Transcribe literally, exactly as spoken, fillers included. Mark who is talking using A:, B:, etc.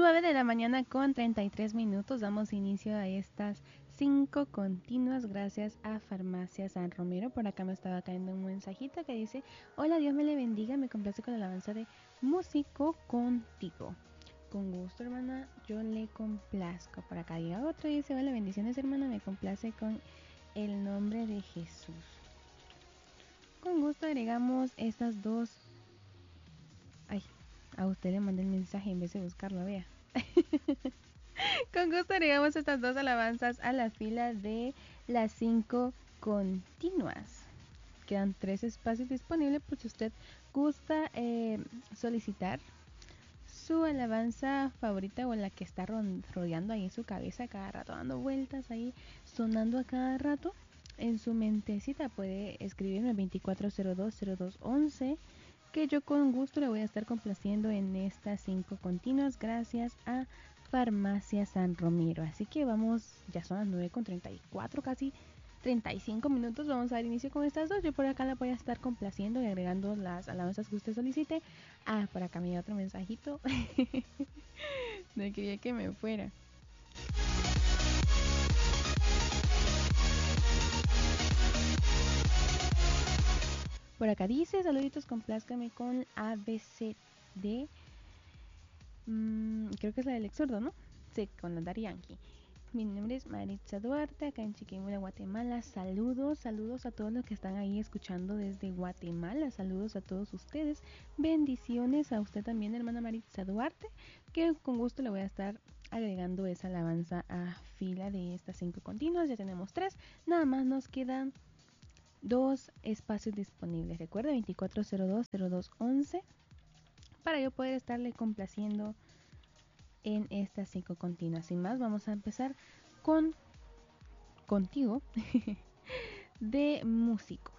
A: nueve de la mañana con treinta y tres minutos. Damos inicio a estas cinco continuas gracias a Farmacia San Romero. Por acá me estaba cayendo un mensajito que dice: hola, Dios me le bendiga, me complace con la alabanza de Músico Contigo. Con gusto, hermana, yo le complazco. Por acá llega otro y dice: hola, bendiciones, hermana, me complace con el nombre de Jesús. Con gusto agregamos estas dos. Ay, a usted le mandé el mensaje en vez de buscarlo, vea. Con gusto agregamos estas dos alabanzas a la fila de las cinco continuas. Quedan tres espacios disponibles por si usted gusta eh, solicitar su alabanza favorita o la que está rodeando ahí en su cabeza cada rato, dando vueltas ahí, sonando a cada rato en su mentecita. Puede escribirme veinticuatro cero dos cero dos once, que yo con gusto le voy a estar complaciendo en estas cinco continuas gracias a Farmacia San Romero. Así que vamos, ya son las nueve con treinta y cuatro, casi treinta y cinco minutos. Vamos a dar inicio con estas dos. Yo por acá la voy a estar complaciendo y agregando las alabanzas que usted solicite. Ah, por acá me dio otro mensajito. No quería que me fuera. Por acá dice: saluditos, complázcame con A B C D. Mm, creo que es la del exordo, ¿no? Sí, con la Daddy Yankee. Mi nombre es Maritza Duarte, acá en Chiquimula, Guatemala. Saludos, saludos a todos los que están ahí escuchando desde Guatemala. Saludos a todos ustedes. Bendiciones a usted también, hermana Maritza Duarte, que con gusto le voy a estar agregando esa alabanza a fila de estas cinco continuas. Ya tenemos tres, nada más nos quedan dos espacios disponibles. Recuerde, veinticuatro cero dos cero dos once, para yo poder estarle complaciendo en estas cinco continuas. Sin más, vamos a empezar con Contigo de Músico.